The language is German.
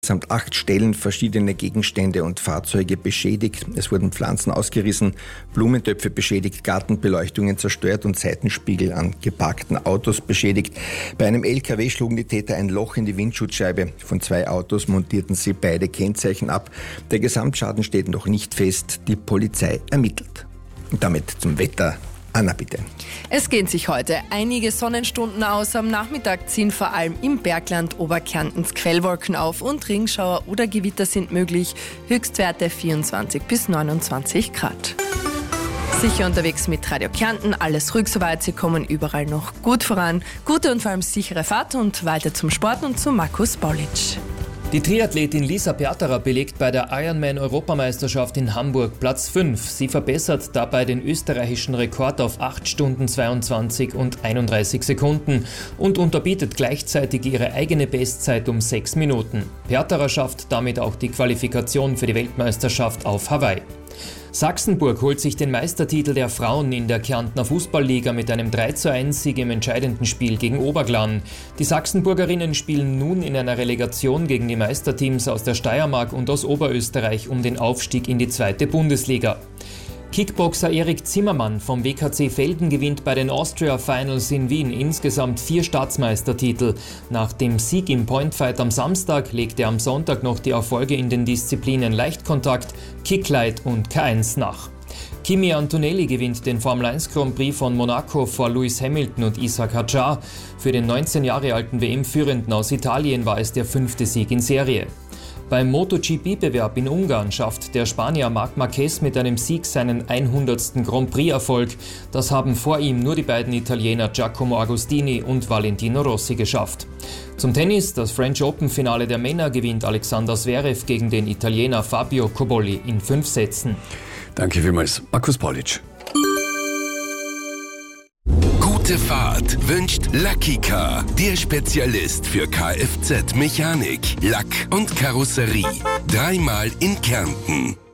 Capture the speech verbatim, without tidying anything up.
Samt acht Stellen verschiedene Gegenstände und Fahrzeuge beschädigt. Es wurden Pflanzen ausgerissen, Blumentöpfe beschädigt, Gartenbeleuchtungen zerstört und Seitenspiegel an geparkten Autos beschädigt. Bei einem L K W schlugen die Täter ein Loch in die Windschutzscheibe. Von zwei Autos montierten sie beide Kennzeichen ab. Der Gesamtschaden steht noch nicht fest. Die Polizei ermittelt. Und damit zum Wetter. Anna, bitte. Es gehen sich heute einige Sonnenstunden aus. Am Nachmittag ziehen vor allem im Bergland Oberkärntens Quellwolken auf und Regenschauer oder Gewitter sind möglich. Höchstwerte vierundzwanzig bis neunundzwanzig Grad. Sicher unterwegs mit Radio Kärnten, alles ruhig soweit, Sie kommen überall noch gut voran. Gute und vor allem sichere Fahrt und weiter zum Sport und zu Markus Paulitsch. Die Triathletin Lisa Berterer belegt bei der Ironman-Europameisterschaft in Hamburg Platz fünf. Sie verbessert dabei den österreichischen Rekord auf acht Stunden zweiundzwanzig und einunddreißig Sekunden und unterbietet gleichzeitig ihre eigene Bestzeit um sechs Minuten. Berterer schafft damit auch die Qualifikation für die Weltmeisterschaft auf Hawaii. Sachsenburg holt sich den Meistertitel der Frauen in der Kärntner Fußballliga mit einem drei zu eins Sieg im entscheidenden Spiel gegen Oberglan. Die Sachsenburgerinnen spielen nun in einer Relegation gegen die Meisterteams aus der Steiermark und aus Oberösterreich um den Aufstieg in die zweite Bundesliga. Kickboxer Erik Zimmermann vom W K C Velden gewinnt bei den Austria Finals in Wien insgesamt vier Staatsmeistertitel. Nach dem Sieg im Pointfight am Samstag legt er am Sonntag noch die Erfolge in den Disziplinen Leichtkontakt, Kicklight und K eins nach. Kimi Antonelli gewinnt den Formel eins Grand Prix von Monaco vor Lewis Hamilton und Ishak Hadjar. Für den neunzehn Jahre alten W M-Führenden aus Italien war es der fünfte Sieg in Serie. Beim MotoGP-Bewerb in Ungarn schafft der Spanier Marc Marquez mit einem Sieg seinen hundertsten Grand Prix-Erfolg. Das haben vor ihm nur die beiden Italiener Giacomo Agostini und Valentino Rossi geschafft. Zum Tennis, das French Open-Finale der Männer gewinnt Alexander Zverev gegen den Italiener Fabio Cobolli in fünf Sätzen. Danke vielmals, Markus Paulitsch. Gute Fahrt wünscht Lucky Car, der Spezialist für Kfz-Mechanik, Lack und Karosserie. Dreimal in Kärnten.